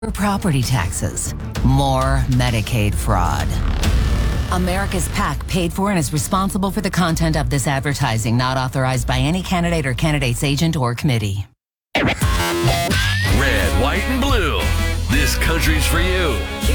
property taxes, more Medicaid fraud. America's PAC paid for and is responsible for the content of this advertising, not authorized by any candidate or candidate's agent or committee. Red, white, and blue. This country's for you.